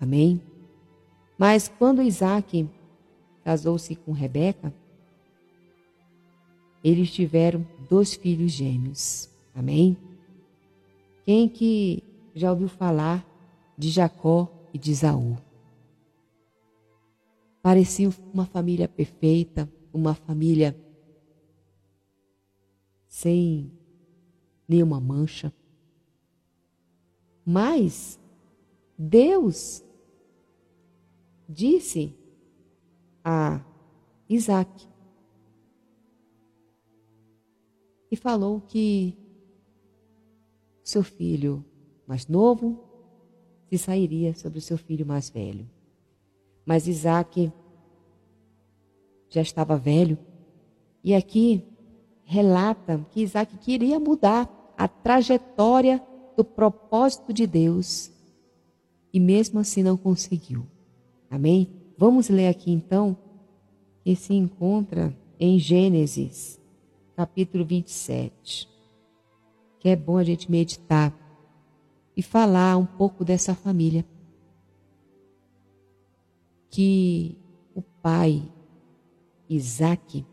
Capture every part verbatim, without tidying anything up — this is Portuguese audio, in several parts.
Amém? Mas quando Isaque casou-se com Rebeca, eles tiveram dois filhos gêmeos. Amém? Quem que já ouviu falar de Jacó e de Esaú? Pareciam uma família perfeita, uma família sem nenhuma mancha. Mas Deus disse a Isaque e falou que seu filho mais novo se sairia sobre o seu filho mais velho. Mas Isaque já estava velho, e aqui relata que Isaque queria mudar a trajetória do propósito de Deus, e mesmo assim não conseguiu. Amém? Vamos ler aqui então, que se encontra em Gênesis, capítulo vinte e sete, que é bom a gente meditar e falar um pouco dessa família. Que o pai, Isaque,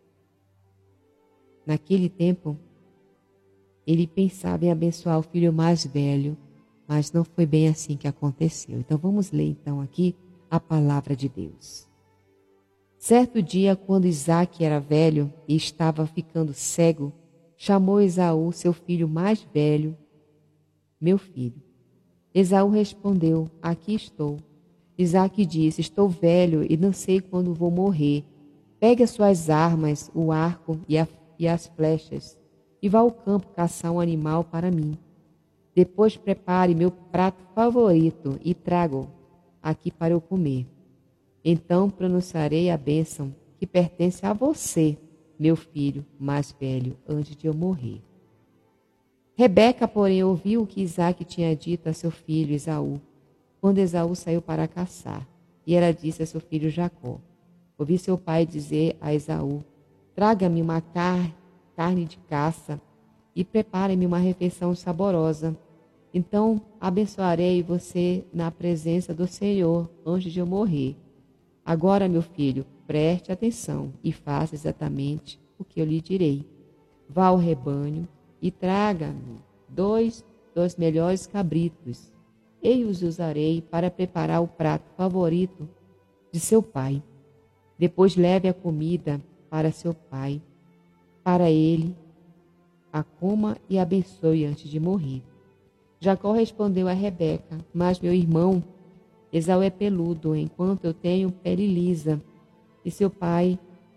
naquele tempo, ele pensava em abençoar o filho mais velho, mas não foi bem assim que aconteceu. Então vamos ler então aqui a palavra de Deus. Certo dia, quando Isaque era velho e estava ficando cego, chamou Esaú, seu filho mais velho, meu filho. Esaú respondeu, aqui estou. Isaque disse, estou velho e não sei quando vou morrer. Pegue as suas armas, o arco e, a, e as flechas, e vá ao campo caçar um animal para mim. Depois prepare meu prato favorito e traga-o aqui para eu comer. Então pronunciarei a bênção que pertence a você, meu filho mais velho, antes de eu morrer. Rebeca, porém, ouviu o que Isaque tinha dito a seu filho Esaú, quando Esaú saiu para caçar, e ela disse a seu filho Jacó. Ouvi seu pai dizer a Esaú, traga-me uma car carne de caça e prepare-me uma refeição saborosa. Então abençoarei você na presença do Senhor antes de eu morrer. Agora, meu filho, preste atenção e faça exatamente o que eu lhe direi. Vá ao rebanho e traga-me dois dos melhores cabritos. Eu os usarei para preparar o prato favorito de seu pai. Depois leve a comida para seu pai. Para ele, a coma e abençoe antes de morrer. Jacó respondeu a Rebeca, mas meu irmão Esaú é peludo, enquanto eu tenho pele lisa. E seu pai,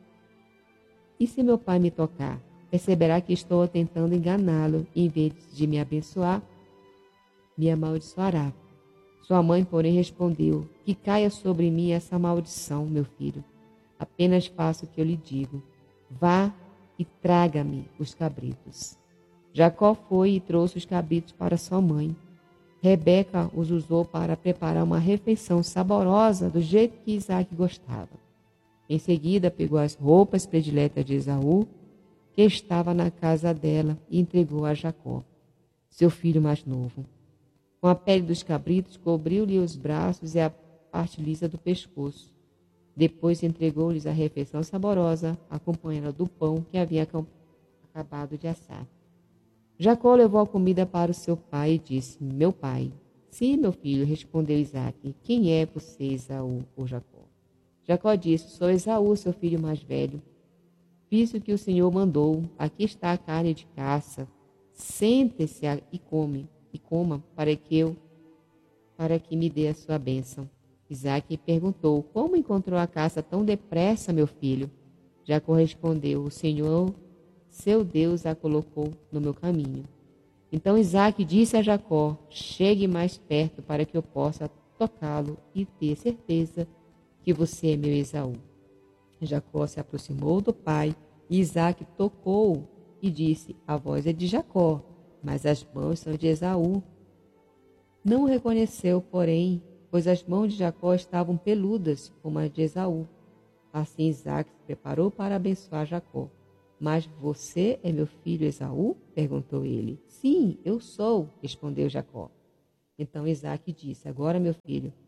e se meu pai me tocar, perceberá que estou tentando enganá-lo, e em vez de me abençoar, me amaldiçoará. Sua mãe, porém, respondeu, que caia sobre mim essa maldição, meu filho. Apenas faça o que eu lhe digo. Vá e traga-me os cabritos. Jacó foi e trouxe os cabritos para sua mãe. Rebeca os usou para preparar uma refeição saborosa do jeito que Isaque gostava. Em seguida, pegou as roupas prediletas de Esaú, que estava na casa dela, e entregou a Jacó, seu filho mais novo. Com a pele dos cabritos, cobriu-lhe os braços e a parte lisa do pescoço. Depois entregou-lhes a refeição saborosa, acompanhada do pão que havia acabado de assar. Jacó levou a comida para o seu pai e disse, meu pai. Sim, meu filho, respondeu Isaque. Quem é você, Esaú, ou Jacó? Jacó disse, sou Esaú, seu filho mais velho. Fiz o que o Senhor mandou. Aqui está a carne de caça. Sente-se e come, e coma, para que eu, para que me dê a sua bênção. Isaque perguntou, como encontrou a caça tão depressa, meu filho? Jacó respondeu, o Senhor, seu Deus, a colocou no meu caminho. Então Isaque disse a Jacó, chegue mais perto para que eu possa tocá-lo e ter certeza que você é meu Esaú. Jacó se aproximou do pai e Isaque tocou e disse, a voz é de Jacó, mas as mãos são de Esaú. Não o reconheceu, porém, pois as mãos de Jacó estavam peludas como as de Esaú. Assim Isaque se preparou para abençoar Jacó. Mas você é meu filho Esaú? Perguntou ele. Sim, eu sou, respondeu Jacó. Então Isaque disse, agora, meu filho,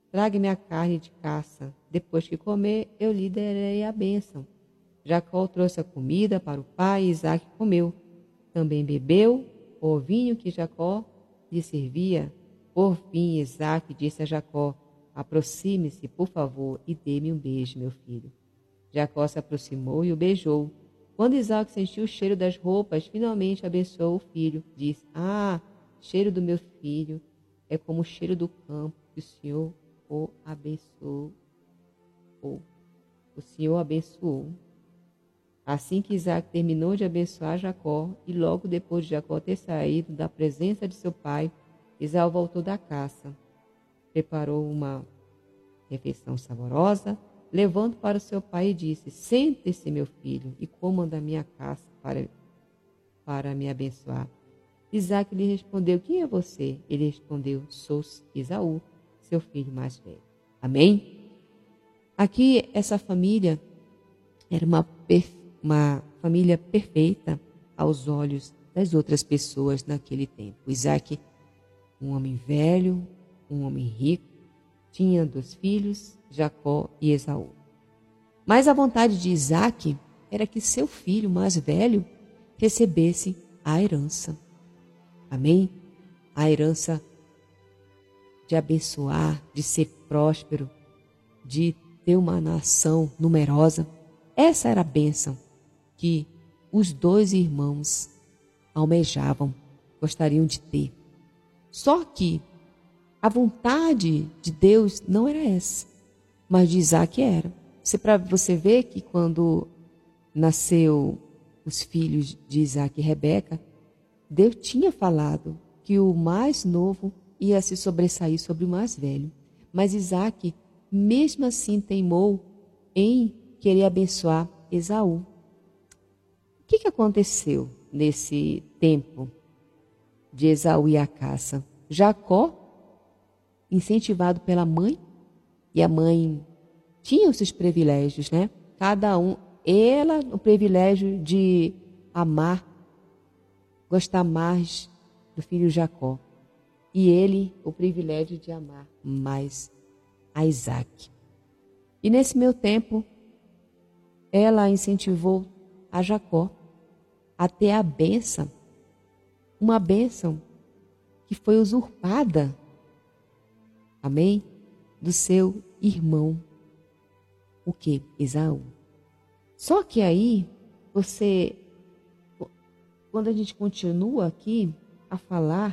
traga-me a carne de caça. Depois que comer, eu lhe darei a bênção. Jacó trouxe a comida para o pai e Isaque comeu. Também bebeu o vinho que Jacó lhe servia. Por fim, Isaque disse a Jacó: aproxime-se, por favor, e dê-me um beijo, meu filho. Jacó se aproximou e o beijou. Quando Isaque sentiu o cheiro das roupas, finalmente abençoou o filho. Disse: ah, cheiro do meu filho é como o cheiro do campo, que o Senhor o abençoou. O Senhor abençoou. Assim que Isaque terminou de abençoar Jacó, e logo depois de Jacó ter saído da presença de seu pai, Esaú voltou da caça. Preparou uma refeição saborosa, levando para o seu pai e disse: sente-se, meu filho, e coma da minha caça para, para me abençoar. Isaque lhe respondeu: quem é você? Ele respondeu: sou Esaú, seu filho mais velho. Amém? Aqui, essa família era uma, uma família perfeita aos olhos das outras pessoas naquele tempo. Isaque, um homem velho, um homem rico, tinha dois filhos, Jacó e Esaú. Mas a vontade de Isaque era que seu filho mais velho recebesse a herança. Amém? A herança de abençoar, de ser próspero, de ter uma nação numerosa. Essa era a bênção que os dois irmãos almejavam, gostariam de ter. Só que a vontade de Deus não era essa, mas de Isaque era. Você, para você ver que quando nasceu os filhos de Isaque e Rebeca, Deus tinha falado que o mais novo ia se sobressair sobre o mais velho. Mas Isaque, mesmo assim, teimou em querer abençoar Esaú. O que, que aconteceu nesse tempo de Esaú e a caça? Jacó, incentivado pela mãe, e a mãe tinha os seus privilégios, né? Cada um, ela o privilégio de amar, gostar mais do filho Jacó, e ele o privilégio de amar mais a Isaque. E nesse meu tempo, ela incentivou a Jacó a ter a bênção, uma bênção que foi usurpada, amém, do seu irmão, o que? Esaú. Só que aí, você, quando a gente continua aqui a falar,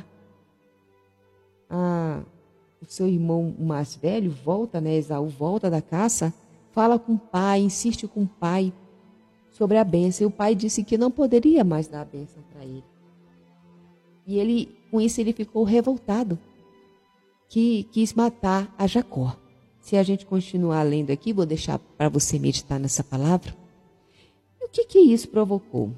a, o seu irmão mais velho volta, né, Esaú volta da caça, fala com o pai, insiste com o pai sobre a bênção. E o pai disse que não poderia mais dar a bênção para ele. E ele, com isso ele ficou revoltado, que quis matar a Jacó. Se a gente continuar lendo aqui, vou deixar para você meditar nessa palavra. E o que que isso provocou?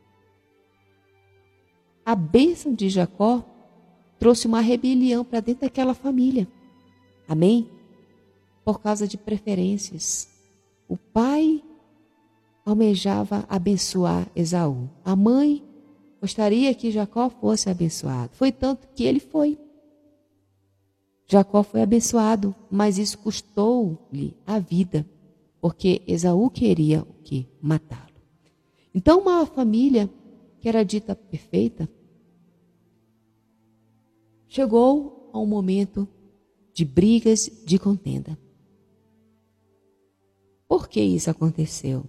A bênção de Jacó trouxe uma rebelião para dentro daquela família. Amém? Por causa de preferências. O pai almejava abençoar Esaú. A mãe gostaria que Jacó fosse abençoado. Foi tanto que ele foi. Jacó foi abençoado, mas isso custou-lhe a vida, porque Esaú queria o quê? Matá-lo. Então, uma família que era dita perfeita, chegou a um momento de brigas, de contenda. Por que isso aconteceu?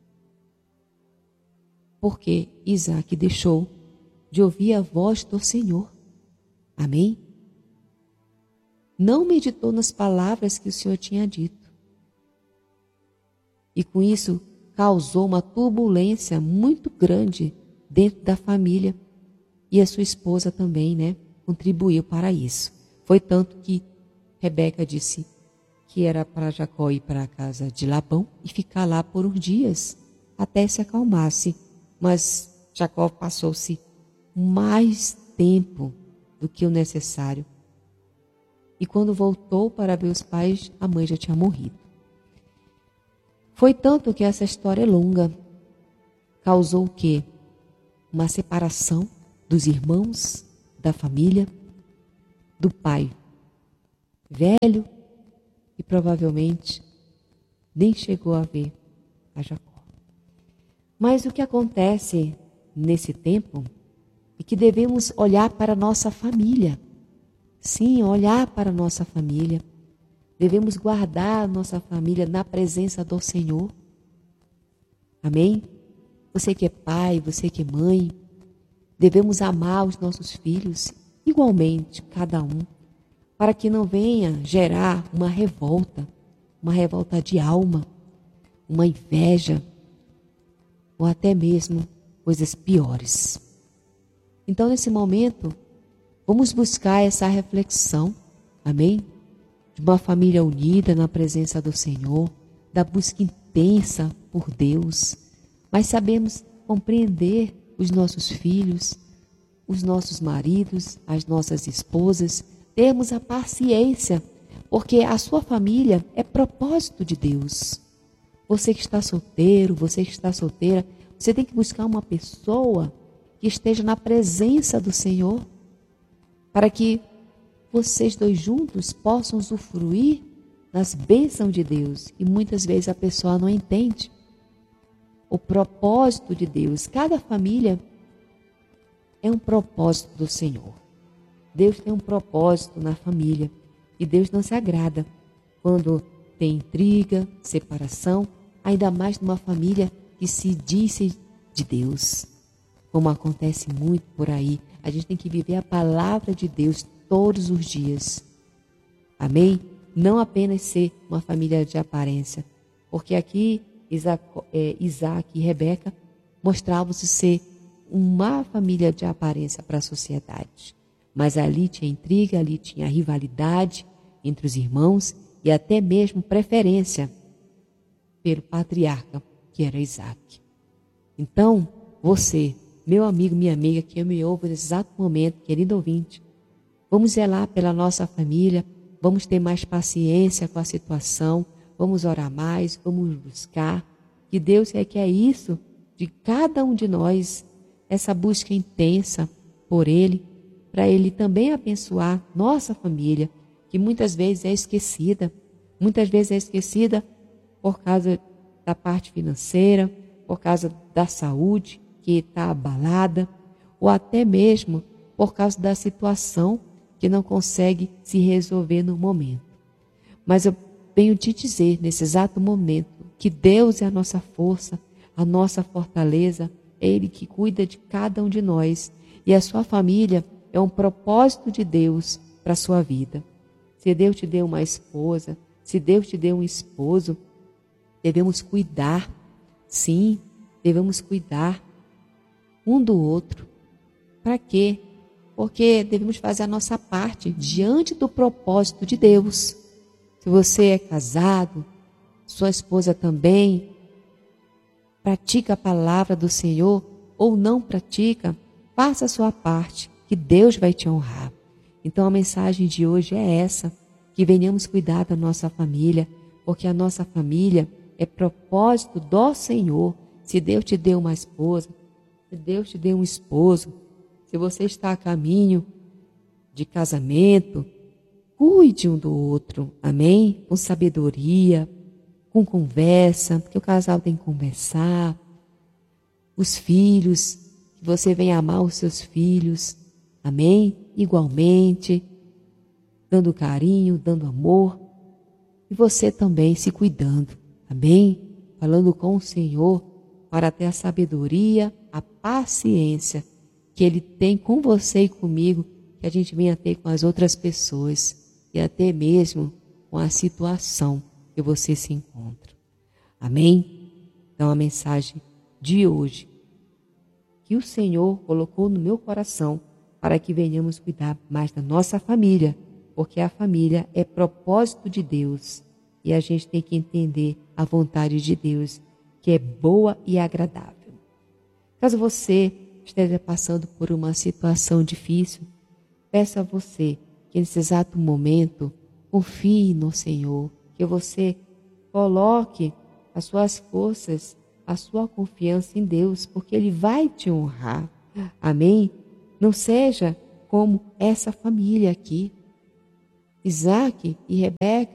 Porque Isaque deixou de ouvir a voz do Senhor. Amém? Não meditou nas palavras que o Senhor tinha dito. E com isso causou uma turbulência muito grande dentro da família. E a sua esposa também, né, contribuiu para isso. Foi tanto que Rebeca disse que era para Jacó ir para a casa de Labão e ficar lá por uns dias, até se acalmasse. Mas Jacó passou-se mais tempo do que o necessário. E quando voltou para ver os pais, a mãe já tinha morrido. Foi tanto que essa história é longa. Causou o quê? Uma separação dos irmãos, da família, do pai velho provavelmente nem chegou a ver a Jacó. Mas o que acontece nesse tempo é que devemos olhar para a nossa família. Sim, olhar para a nossa família. Devemos guardar a nossa família na presença do Senhor. Amém? Você que é pai, você que é mãe, devemos amar os nossos filhos igualmente, cada um, para que não venha gerar uma revolta, uma revolta de alma, uma inveja, ou até mesmo coisas piores. Então, nesse momento, vamos buscar essa reflexão, amém? De uma família unida na presença do Senhor, da busca intensa por Deus, mas sabemos compreender os nossos filhos, os nossos maridos, as nossas esposas, termos a paciência, porque a sua família é propósito de Deus. Você que está solteiro, você que está solteira, você tem que buscar uma pessoa que esteja na presença do Senhor, para que vocês dois juntos possam usufruir das bênçãos de Deus. E muitas vezes a pessoa não entende o propósito de Deus. Cada família é um propósito do Senhor. Deus tem um propósito na família. E Deus não se agrada quando tem intriga, separação, ainda mais numa família que se diz de Deus. Como acontece muito por aí. A gente tem que viver a palavra de Deus todos os dias. Amém? Não apenas ser uma família de aparência. Porque aqui Isaac, é, Isaac e Rebeca mostravam-se ser uma família de aparência para a sociedade. Mas ali tinha intriga, ali tinha rivalidade entre os irmãos e até mesmo preferência pelo patriarca, que era Isaac. Então, você, meu amigo, minha amiga, que me ouve nesse exato momento, querido ouvinte, vamos zelar pela nossa família, vamos ter mais paciência com a situação, vamos orar mais, vamos buscar, que Deus requer isso de cada um de nós, essa busca intensa por Ele, para Ele também abençoar nossa família, que muitas vezes é esquecida, muitas vezes é esquecida por causa da parte financeira, por causa da saúde que está abalada, ou até mesmo por causa da situação que não consegue se resolver no momento. Mas eu venho te dizer, nesse exato momento, que Deus é a nossa força, a nossa fortaleza, é Ele que cuida de cada um de nós, e a sua família é um propósito de Deus para a sua vida. Se Deus te deu uma esposa, se Deus te deu um esposo, devemos cuidar, sim, devemos cuidar um do outro. Para quê? Porque devemos fazer a nossa parte diante do propósito de Deus. Se você é casado, sua esposa também pratica a palavra do Senhor ou não pratica, faça a sua parte, que Deus vai te honrar. Então a mensagem de hoje é essa, que venhamos cuidar da nossa família, porque a nossa família é propósito do Senhor. Se Deus te deu uma esposa, se Deus te deu um esposo, se você está a caminho de casamento, cuide um do outro, amém? Com sabedoria, com conversa, porque o casal tem que conversar. Os filhos, que você venha amar os seus filhos, amém? Igualmente, dando carinho, dando amor. E você também se cuidando, amém? Falando com o Senhor para ter a sabedoria, a paciência que Ele tem com você e comigo, que a gente venha ter com as outras pessoas e até mesmo com a situação que você se encontra. Amém? Então a mensagem de hoje, que o Senhor colocou no meu coração para que venhamos cuidar mais da nossa família, porque a família é propósito de Deus e a gente tem que entender a vontade de Deus, que é boa e agradável. Caso você esteja passando por uma situação difícil, peço a você que nesse exato momento confie no Senhor, que você coloque as suas forças, a sua confiança em Deus, porque Ele vai te honrar. Amém? Não seja como essa família aqui. Isaac e Rebeca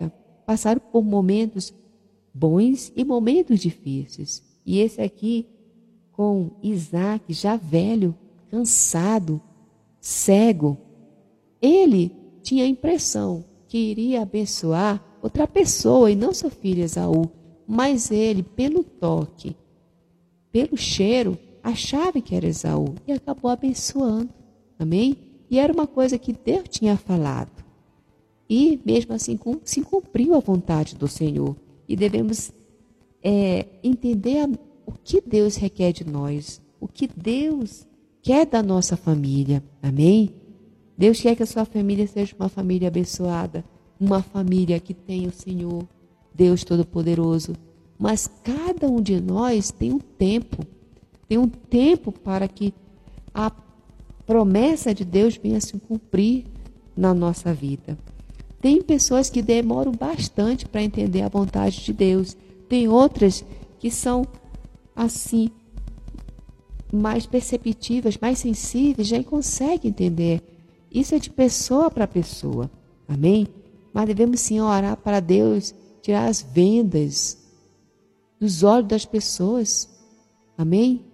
passaram por momentos bons e momentos difíceis. E esse aqui, com Isaac já velho, cansado, cego, ele tinha a impressão que iria abençoar outra pessoa e não seu filho Esaú. Mas ele, pelo toque, pelo cheiro, achava que era Esaú e acabou abençoando. Amém? E era uma coisa que Deus tinha falado. E mesmo assim se cumpriu a vontade do Senhor. E devemos é, entender a, o que Deus requer de nós, o que Deus quer da nossa família. Amém? Deus quer que a sua família seja uma família abençoada, uma família que tenha o Senhor, Deus Todo-Poderoso. Mas cada um de nós tem um tempo, tem um tempo para que a promessa de Deus venha se cumprir na nossa vida. Tem pessoas que demoram bastante para entender a vontade de Deus. Tem outras que são assim, mais perceptivas, mais sensíveis, já conseguem entender. Isso é de pessoa para pessoa. Amém? Mas devemos sim orar para Deus tirar as vendas dos olhos das pessoas. Amém?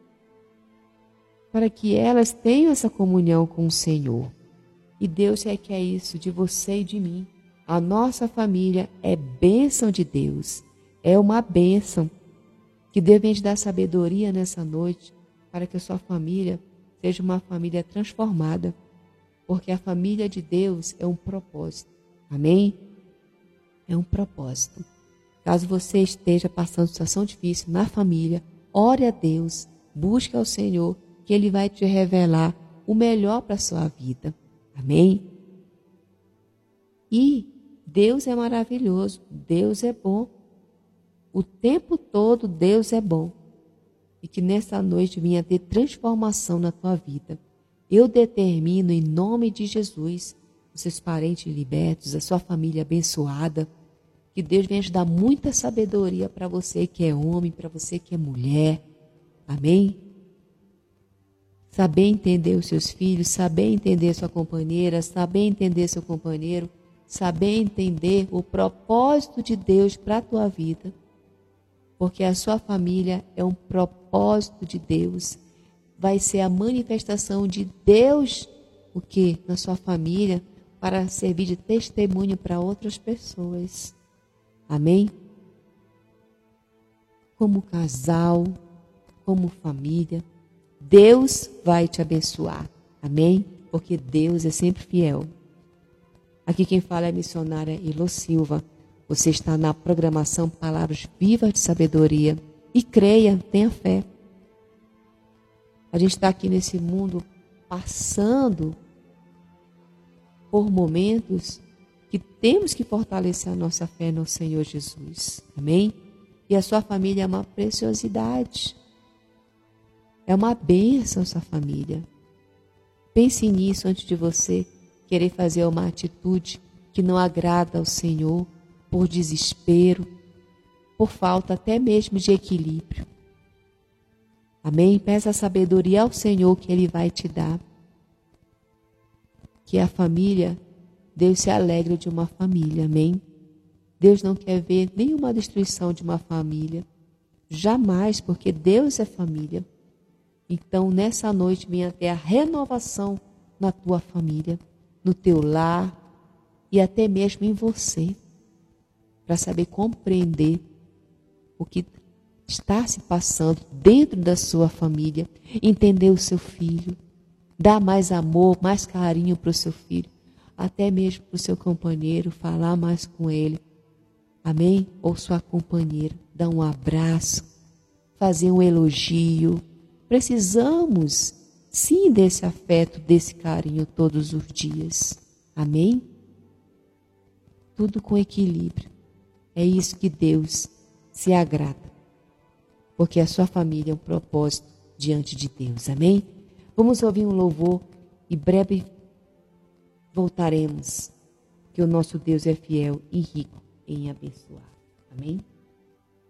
Para que elas tenham essa comunhão com o Senhor. E Deus requer isso de você e de mim. A nossa família é bênção de Deus. É uma bênção que Deus vem te dar sabedoria nessa noite para que a sua família seja uma família transformada. Porque a família de Deus é um propósito. Amém? É um propósito. Caso você esteja passando situação difícil na família, ore a Deus, busque ao Senhor, que Ele vai te revelar o melhor para a sua vida. Amém? E Deus é maravilhoso, Deus é bom. O tempo todo Deus é bom. E que nessa noite venha ter transformação na tua vida. Eu determino em nome de Jesus, os seus parentes libertos, a sua família abençoada, que Deus venha te dar muita sabedoria para você que é homem, para você que é mulher. Amém? Saber entender os seus filhos, saber entender sua companheira, saber entender seu companheiro, saber entender o propósito de Deus para a tua vida. Porque a sua família é um propósito de Deus. Vai ser a manifestação de Deus, o que? Na sua família, para servir de testemunho para outras pessoas. Amém? Como casal, como família, Deus vai te abençoar. Amém? Porque Deus é sempre fiel. Aqui quem fala é a missionária Elo Silva. Você está na programação Palavras Vivas de Sabedoria. E creia, tenha fé. A gente está aqui nesse mundo passando por momentos que temos que fortalecer a nossa fé no Senhor Jesus. Amém? E a sua família é uma preciosidade. É uma bênção a sua família. Pense nisso antes de você querer fazer uma atitude que não agrada ao Senhor, por desespero, por falta até mesmo de equilíbrio. Amém? Peça a sabedoria ao Senhor que Ele vai te dar. Que a família, Deus se alegre de uma família. Amém? Deus não quer ver nenhuma destruição de uma família. Jamais, porque Deus é família. Então, nessa noite, venha ter a renovação na tua família, no teu lar e até mesmo em você, para saber compreender o que está se passando dentro da sua família, entender o seu filho, dar mais amor, mais carinho para o seu filho, até mesmo para o seu companheiro, falar mais com ele. Amém? Ou sua companheira, dar um abraço, fazer um elogio. Precisamos, sim, desse afeto, desse carinho todos os dias. Amém? Tudo com equilíbrio. É isso que Deus se agrada. Porque a sua família é um propósito diante de Deus. Amém? Vamos ouvir um louvor e breve voltaremos. Que o nosso Deus é fiel e rico em abençoar. Amém?